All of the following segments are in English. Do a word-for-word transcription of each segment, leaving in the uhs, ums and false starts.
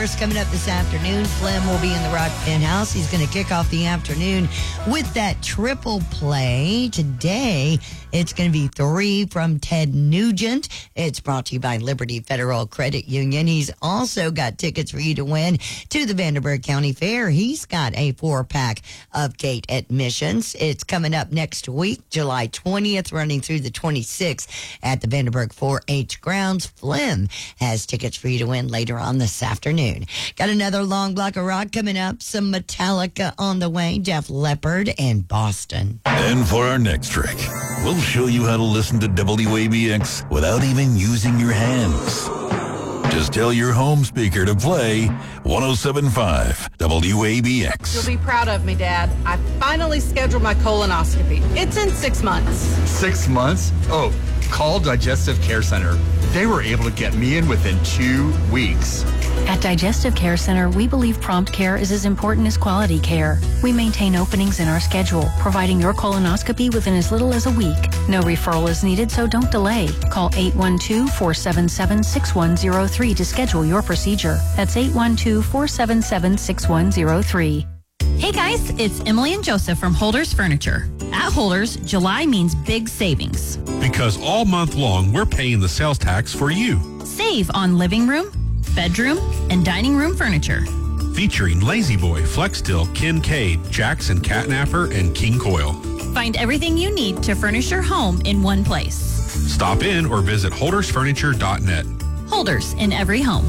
course, coming up this afternoon, Flem will be in the Rock Penthouse. He's going to kick off the afternoon with that triple play. Today, it's going to be three from Ted Nugent. It's brought to you by Liberty Federal Credit Union. He's also got tickets for you to win to the Vanderburgh County Fair. He's got a four-pack of gate admissions. It's coming up next week, July twentieth, running through the twenty-sixth at the Vanderburgh four H grounds. Flem has tickets for you to win later on this afternoon. Got another long block of rock coming up. Some Metallica on the way. Def Leppard and Boston. And for our next trick, we'll show you how to listen to W A B X without even using your hands. Just tell your home speaker to play one oh seven point five W A B X. You'll be proud of me, Dad. I finally scheduled my colonoscopy. It's in six months. Six months? Oh, call Digestive Care Center. They were able to get me in within two weeks. At Digestive Care Center, we believe prompt care is as important as quality care. We maintain openings in our schedule, providing your colonoscopy within as little as a week. No referral is needed, so don't delay. Call eight one two, four seven seven, six one zero three to schedule your procedure. That's eight one two, four seven seven, six one zero three. Hey guys, it's Emily and Joseph from Holders Furniture. At Holders, July means big savings. Because all month long, we're paying the sales tax for you. Save on living room, bedroom, and dining room furniture. Featuring Lazy Boy, Flexsteel, Kincaid, Jackson Catnapper, and King Coil. Find everything you need to furnish your home in one place. Stop in or visit holders furniture dot net. Holders in every home.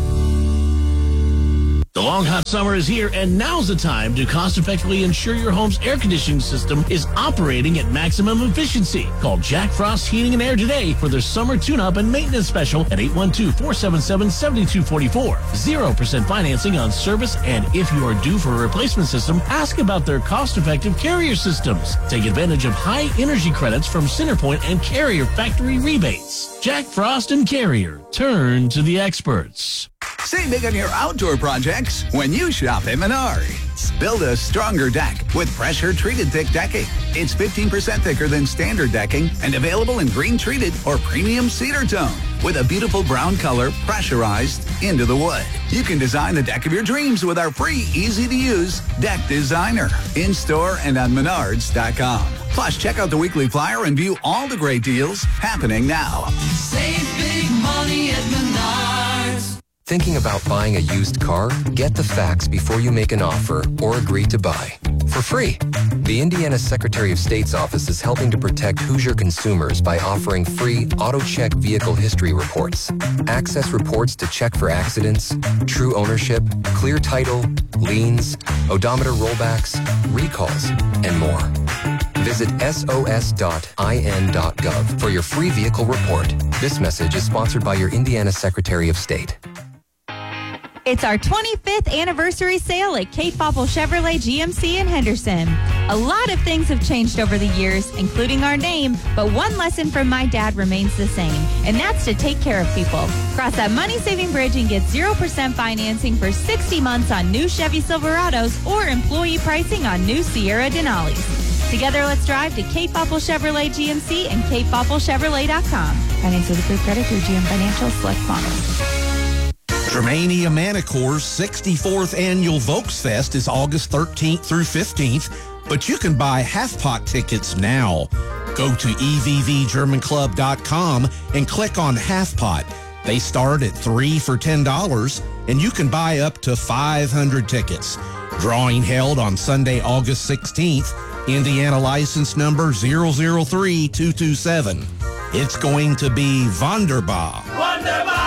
The long hot summer is here, and now's the time to cost-effectively ensure your home's air conditioning system is operating at maximum efficiency. Call Jack Frost Heating and Air today for their summer tune-up and maintenance special at eight one two, four seven seven, seven two four four. zero percent financing on service, and if you are due for a replacement system, ask about their cost-effective Carrier systems. Take advantage of high energy credits from Centerpoint and Carrier factory rebates. Jack Frost and Carrier. Turn to the experts. Save big on your outdoor projects when you shop at Menards. Build a stronger deck with pressure-treated thick decking. It's fifteen percent thicker than standard decking and available in green-treated or premium cedar tone with a beautiful brown color pressurized into the wood. You can design the deck of your dreams with our free, easy-to-use Deck Designer in-store and on menards dot com. Plus, check out the weekly flyer and view all the great deals happening now. Save big money at Menards. Thinking about buying a used car? Get the facts before you make an offer or agree to buy. For free. The Indiana Secretary of State's office is helping to protect Hoosier consumers by offering free AutoCheck vehicle history reports. Access reports to check for accidents, true ownership, clear title, liens, odometer rollbacks, recalls, and more. Visit S O S dot I N dot gov for your free vehicle report. This message is sponsored by your Indiana Secretary of State. It's our twenty-fifth anniversary sale at Kate Foppel Chevrolet G M C in Henderson. A lot of things have changed over the years, including our name, but one lesson from my dad remains the same, and that's to take care of people. Cross that money-saving bridge and get zero percent financing for sixty months on new Chevy Silverados or employee pricing on new Sierra Denali's. Together, let's drive to Kate Foppel Chevrolet G M C and kate foppel chevrolet dot com. Finance with approved credit through G M Financial Select Models. Germania Manicore's sixty-fourth annual Volksfest is August thirteenth through fifteenth, but you can buy half-pot tickets now. Go to E V V German Club dot com and click on half-pot. They start at three for ten dollars, and you can buy up to five hundred tickets. Drawing held on Sunday, August sixteenth, Indiana license number zero zero three two two seven. It's going to be Wunderbar. Wunderbar!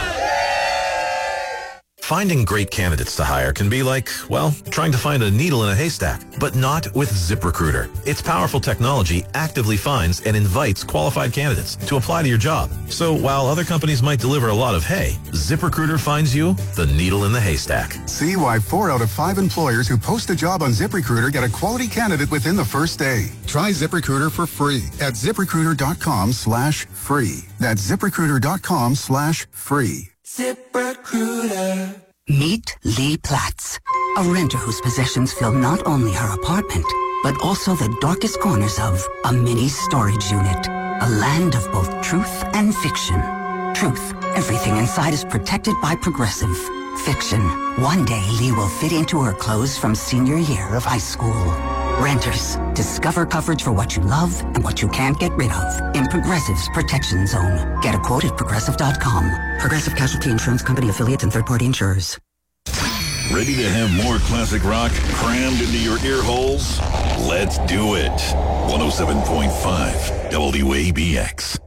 Finding great candidates to hire can be like, well, trying to find a needle in a haystack, but not with ZipRecruiter. Its powerful technology actively finds and invites qualified candidates to apply to your job. So while other companies might deliver a lot of hay, ZipRecruiter finds you the needle in the haystack. See why four out of five employers who post a job on ZipRecruiter get a quality candidate within the first day. Try ZipRecruiter for free at ZipRecruiter dot com slash free. That's ZipRecruiter dot com slash free. ZipRecruiter. Meet Lee Platz, a renter whose possessions fill not only her apartment, but also the darkest corners of a mini storage unit. A land of both truth and fiction. Truth, everything inside is protected by Progressive. Fiction. One day, Lee will fit into her clothes from senior year of high school. Renters. Discover coverage for what you love and what you can't get rid of in Progressive's Protection Zone. Get a quote at progressive dot com. Progressive Casualty Insurance Company affiliates and third-party insurers. Ready to have more classic rock crammed into your ear holes? Let's do it. one oh seven point five W A B X.